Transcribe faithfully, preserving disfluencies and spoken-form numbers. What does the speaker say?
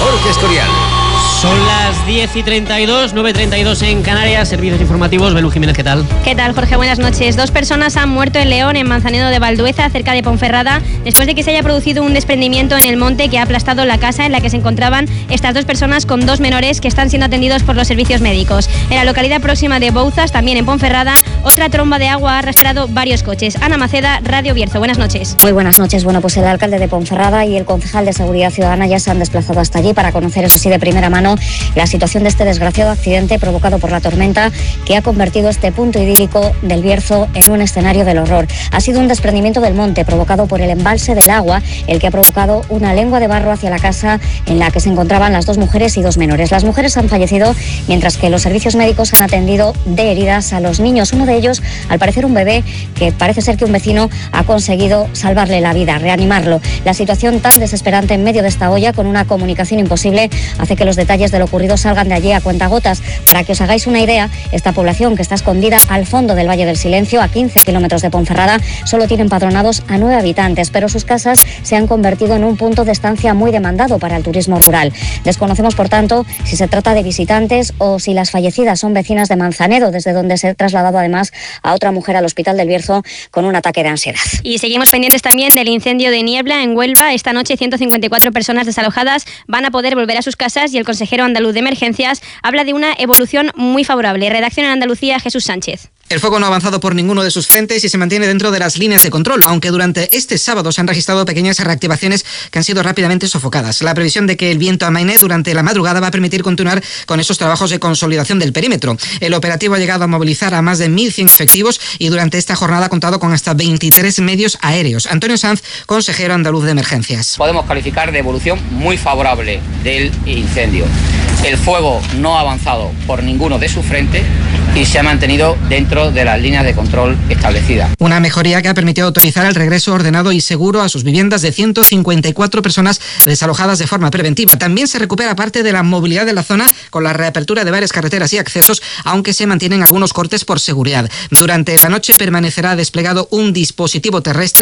Jorge Escorial. Son las diez y treinta y dos, nueve y treinta y dos en Canarias, servicios informativos. Belú Jiménez, ¿qué tal? ¿Qué tal, Jorge? Buenas noches. Dos personas han muerto en León, en Manzanedo de Valdueza, cerca de Ponferrada, después de que se haya producido un desprendimiento en el monte que ha aplastado la casa en la que se encontraban estas dos personas con dos menores que están siendo atendidos por los servicios médicos. En la localidad próxima de Bouzas, también en Ponferrada, otra tromba de agua ha arrastrado varios coches. Ana Maceda, Radio Bierzo. Buenas noches. Muy buenas noches. Bueno, pues el alcalde de Ponferrada y el concejal de Seguridad Ciudadana ya se han desplazado hasta allí para conocer, eso sí, de primera mano la situación de este desgraciado accidente provocado por la tormenta que ha convertido este punto idílico del Bierzo en un escenario del horror. Ha sido un desprendimiento del monte provocado por el embalse del agua, el que ha provocado una lengua de barro hacia la casa en la que se encontraban las dos mujeres y dos menores. Las mujeres han fallecido, mientras que los servicios médicos han atendido de heridas a los niños. Uno de ellos, al parecer un bebé, que parece ser que un vecino ha conseguido salvarle la vida, reanimarlo. La situación tan desesperante en medio de esta olla, con una comunicación imposible, hace que los detalles de lo ocurrido salgan de allí a cuentagotas. Para que os hagáis una idea, esta población, que está escondida al fondo del Valle del Silencio, a quince kilómetros de Ponferrada, solo tiene empadronados a nueve habitantes, pero sus casas se han convertido en un punto de estancia muy demandado para el turismo rural. Desconocemos, por tanto, si se trata de visitantes o si las fallecidas son vecinas de Manzanedo, desde donde se ha trasladado además a otra mujer al hospital del Bierzo con un ataque de ansiedad. Y seguimos pendientes también del incendio de Niebla en Huelva. Esta noche ciento cincuenta y cuatro personas desalojadas van a poder volver a sus casas y el consejero andaluz de emergencias habla de una evolución muy favorable. Redacción en Andalucía, Jesús Sánchez. El fuego no ha avanzado por ninguno de sus frentes y se mantiene dentro de las líneas de control, aunque durante este sábado se han registrado pequeñas reactivaciones que han sido rápidamente sofocadas. La previsión de que el viento amaine durante la madrugada va a permitir continuar con esos trabajos de consolidación del perímetro. El operativo ha llegado a movilizar a más de mil cien efectivos y durante esta jornada ha contado con hasta veintitrés medios aéreos. Antonio Sanz, consejero andaluz de emergencias. Podemos calificar de evolución muy favorable del incendio. El fuego no ha avanzado por ninguno de sus frentes y se ha mantenido dentro de las líneas de control establecidas. Una mejoría que ha permitido autorizar el regreso ordenado y seguro a sus viviendas de ciento cincuenta y cuatro personas desalojadas de forma preventiva. También se recupera parte de la movilidad de la zona con la reapertura de varias carreteras y accesos, aunque se mantienen algunos cortes por seguridad. Durante la noche permanecerá desplegado un dispositivo terrestre